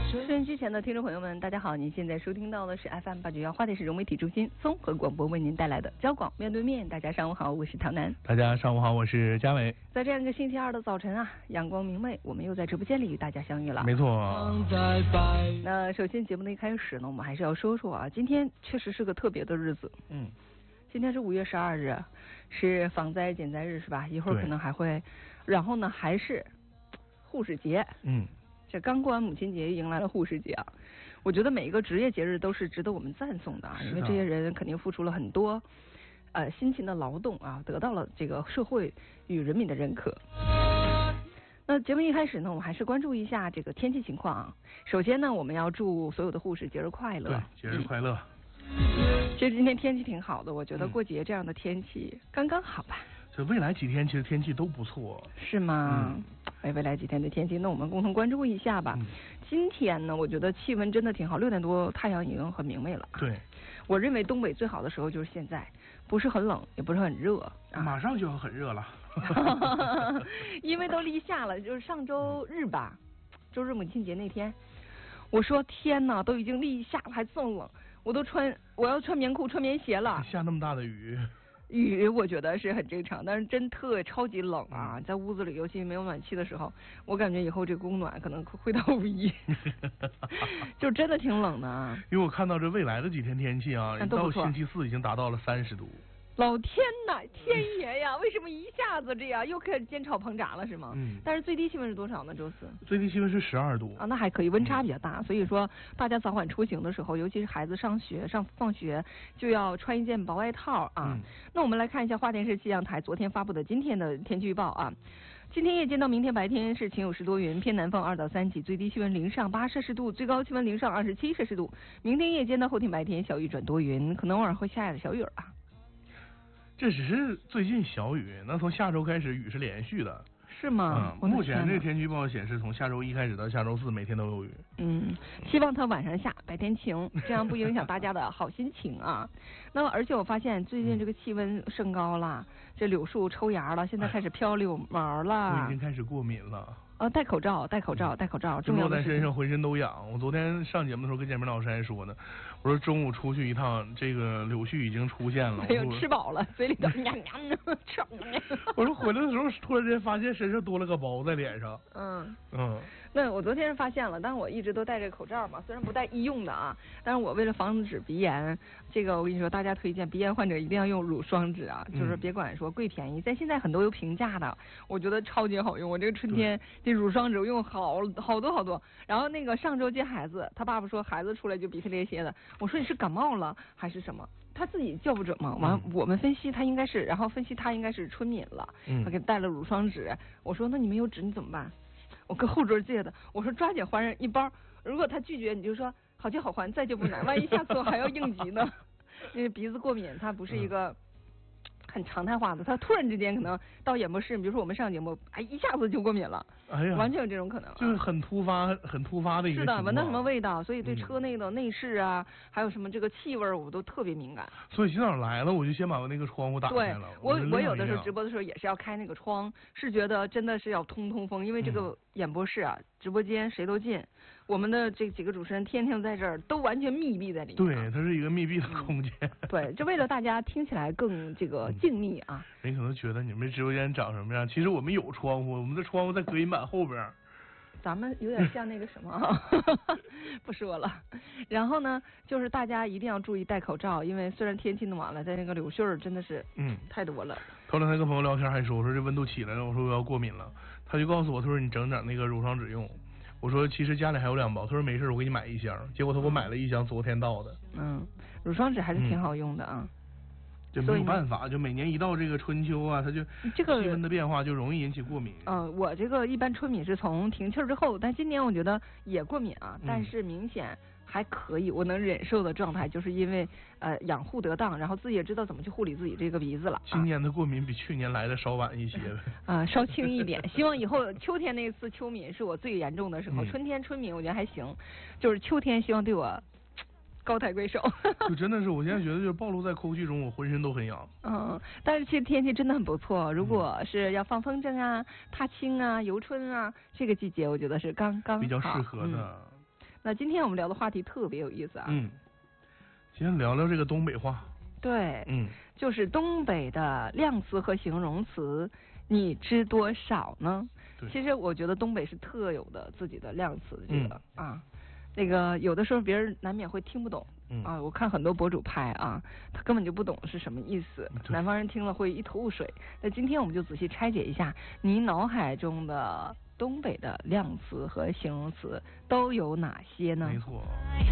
收音机前的听众朋友们，大家好！您现在收听到的是 FM891花莲市融媒体中心综合广播为您带来的交广面对面。大家上午好，我是唐楠。 大家上午好，我是嘉伟。 在这样一个星期二的早晨啊，阳光明媚，我们又在直播间里与大家相遇了。 没错。 那首先节目的一开始呢，我们还是要说说啊，今天确实是个特别的日子。今天是5月12日，是防灾减灾日是吧？一会儿可能还会，然后呢还是护士节。这刚过完母亲节，迎来了护士节啊！我觉得每一个职业节日都是值得我们赞颂的啊，因为这些人肯定付出了很多辛勤的劳动啊，得到了这个社会与人民的认可。那节目一开始呢，我们还是关注一下这个天气情况啊。首先呢，我们要祝所有的护士节日快乐。 对，节日快乐。 其实今天天气挺好的，我觉得过节这样的天气刚刚好吧。 这未来几天其实天气都不错。 是吗？未来几天的天气，那我们共同关注一下吧。今天呢，我觉得气温真的挺好，6点多太阳已经很明媚了。 对， 我认为东北最好的时候就是现在，不是很冷，也不是很热， 马上就要很热了。 因为都立夏了，就是上周日吧，周日母亲节那天，我说天哪，都已经立夏了，还这么冷，我要穿棉裤、穿棉鞋了。 下那么大的雨。 雨我觉得是很正常，但是真超级冷啊！在屋子里，尤其没有暖气的时候，我感觉以后这供暖可能会到5·1，就真的挺冷的啊。 因为我看到这未来的几天天气啊，到星期4已经达到了30度。 老天呐，天爷呀！为什么一下子这样又开始煎炒烹炸了是吗？但是最低气温是多少呢？周4 最低气温是12度啊，那还可以，温差比较大，所以说大家早晚出行的时候，尤其是孩子放学就要穿一件薄外套啊。那我们来看一下花莲市气象台昨天发布的今天的天气预报啊。今天夜间到明天白天是晴有时多云，偏南风2到3级，最低气温0上8摄氏度，最高气温0上27摄氏度。明天夜间到后天白天小雨转多云，可能偶尔会下点小雨啊。 这只是最近小雨，那从下周开始雨是连续的。 是吗？ 目前这个天气预报显示，从下周1开始到下周4每天都有雨。 希望它晚上下，白天晴，这样不影响大家的好心情啊。那么而且我发现最近这个气温升高了，这柳树抽芽了，现在开始飘柳毛了。 我已经开始过敏了。 戴口罩， 落在身上浑身都痒。我昨天上节目的时候跟建明老师还说呢，我说中午出去一趟，这个柳絮已经出现了。 哎呦，吃饱了，嘴里头吃。 我说回来的时候突然间发现身上多了个包在脸上。 那我昨天是发现了，但是我一直都戴着口罩嘛，虽然不戴医用的啊，但是我为了防止鼻炎，这个我跟你说，大家推荐鼻炎患者一定要用乳霜纸啊，就是别管说贵便宜，在现在很多有评价的，我觉得超级好用。我这个春天这乳霜纸我用好多，然后那个上周接孩子，他爸爸说孩子出来就鼻涕咧些的，我说你是感冒了还是什么？他自己叫不准嘛，完我们分析他应该是，然后分析他应该是春敏了，他给带了乳霜纸，我说那你没有纸你怎么办？我跟后桌借的，我说抓紧还人1包，如果他拒绝你就说好借好还，再借不难，万一下次我还要应急呢？因为鼻子过敏它不是一个很常态化的，他突然之间可能到演播室，比如说我们上节目，一下子就过敏了，完全有这种可能， 就是很突发的一个情况。 是的，闻到什么味道，所以对车内的内饰啊，还有什么这个气味我都特别敏感。 所以今早来了，我就先把那个窗户打开了。 我有的时候直播的时候也是要开那个窗，是觉得真的是要通风，因为这个演播室啊，直播间谁都进，我们的这几个主持人天天在这儿，都完全密闭在里面。 对，它是一个密闭的空间。 对，就为了大家听起来更这个静谧啊。 人可能觉得你们直播间长什么样，其实我们有窗户，我们的窗户在隔音板后边。 咱们有点像那个什么，不说了。然后呢，就是大家一定要注意戴口罩，因为虽然天气暖了，在那个柳絮真的是太多了。 头两天跟朋友聊天还说，我说这温度起来了，我说我要过敏了，他就告诉我，他说你整那个乳霜纸用。我说其实家里还有2包，他说没事，我给你买1箱。结果他给我买了1箱，昨天到的。 乳霜纸还是挺好用的啊。 就没有办法，就每年一到这个春秋啊，它就这个气温的变化就容易引起过敏。 我这个一般春敏是从停气之后，但今年我觉得也过敏啊，但是明显还可以，我能忍受的状态，就是因为养护得当，然后自己也知道怎么去护理自己这个鼻子了。 今年的过敏比去年来的稍晚一些稍轻一点。希望以后秋天那次秋敏是我最严重的时候，春天春敏我觉得还行，就是秋天希望对我高抬贵手。 就真的是，我现在觉得就是暴露在空气中，我浑身都很痒。 但是其实天气真的很不错。如果是要放风筝啊、踏青啊、游春啊，这个季节我觉得是刚刚好， 比较适合的。 那今天我们聊的话题特别有意思啊。 今天聊聊这个东北话。 对。就是东北的量词和形容词，你知多少呢？其实我觉得东北是特有的自己的量词这个啊。那个有的时候别人难免会听不懂，我看很多博主拍啊，他根本就不懂是什么意思，南方人听了会一头雾水。那今天我们就仔细拆解一下，你脑海中的东北的量词和形容词都有哪些呢？ 没错。